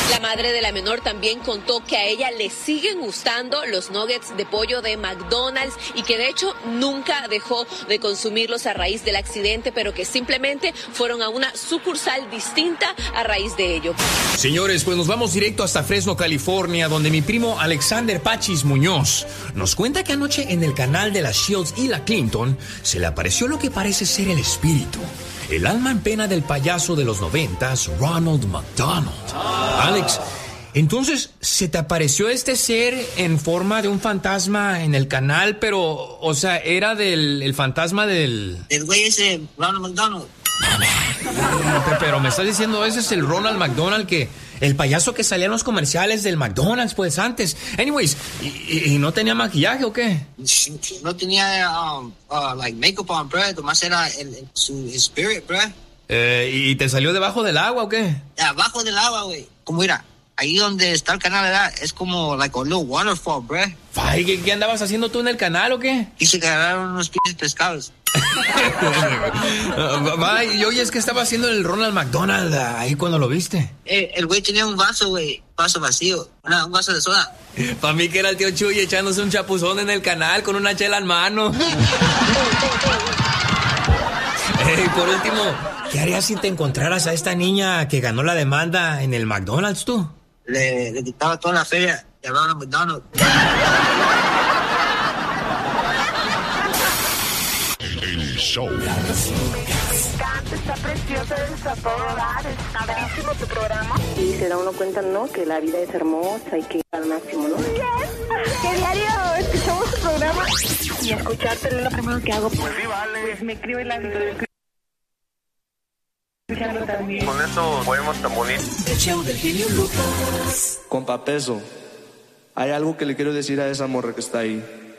La madre de la menor también contó que a ella le siguen gustando los nuggets de pollo de McDonald's y que de hecho nunca dejó de consumirlos a raíz del accidente, pero que simplemente fueron a una sucursal distinta a raíz de ello. Señores, pues nos vamos directo hasta Fresno, California, donde mi primo Alexander Pachis Muñoz nos cuenta que anoche en el canal de la Shields y la Clinton se le apareció lo que parece ser el espíritu, el alma en pena del payaso de los 90s, Ronald McDonald. Alex, entonces, ¿se te apareció este ser en forma de un fantasma en el canal? Pero, o sea, ¿era el fantasma del güey ese, Ronald McDonald? Pero me estás diciendo, ese es el Ronald McDonald, el payaso que salía en los comerciales del McDonald's, pues, antes. Anyways, ¿y no tenía maquillaje o qué? No tenía, like, makeup on, bro. Nomás era su spirit, bro. ¿Y te salió debajo del agua o qué? Abajo del agua, güey. Como mira, ahí donde está el canal, ¿verdad? Es como, like, a little waterfall, bro. Ay, ¿qué andabas haciendo tú en el canal o qué? Quise agarrar unos pinches pescados. Y oye, es que estaba haciendo el Ronald McDonald ahí cuando lo viste. El güey tenía un vaso, güey, vaso vacío, un vaso de soda. Para mí que era el tío Chuy echándose un chapuzón en el canal con una chela en mano. Por último, ¿qué harías si te encontraras a esta niña que ganó la demanda en el McDonald's tú? Le quitaba toda la feria y hablaba a McDonald's. Show. Está precioso, está todo dar, está padrísimo tu programa. Y se da uno cuenta, ¿no? Que la vida es hermosa y que al máximo, ¿no? Yes. Que diario escuchamos tu programa y escucharte es lo primero que hago. Pues sí, vale. Pues me escribe el hábito de escucharlo también. Con esos poemas tan bonitos. El show del genio Lucas. Compa Peso, hay algo que le quiero decir a esa morra que está ahí.